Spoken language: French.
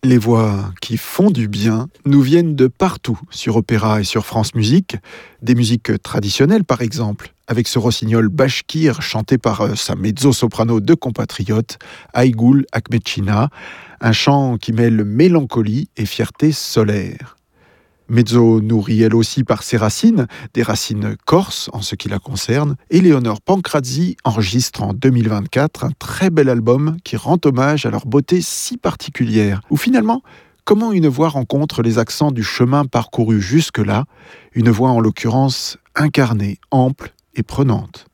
Les voix qui font du bien nous viennent de partout sur Opéra et sur France Musique, des musiques traditionnelles par exemple, avec ce rossignol bashkir chanté par sa mezzo-soprano de compatriote, Aygul Akmetchina, un chant qui mêle mélancolie et fierté solaire. Mezzo nourrie elle aussi par ses racines, des racines corses en ce qui la concerne, Éléonore Pancrazzi enregistre en 2024 un très bel album qui rend hommage à leur beauté si particulière, où finalement, comment une voix rencontre les accents du chemin parcouru jusque-là, une voix en l'occurrence incarnée, ample et prenante.